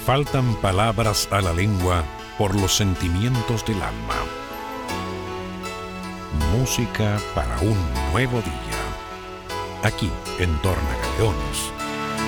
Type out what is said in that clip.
faltan palabras a la lengua por los sentimientos del alma. Música para un nuevo día. Aquí en Tornagaleones.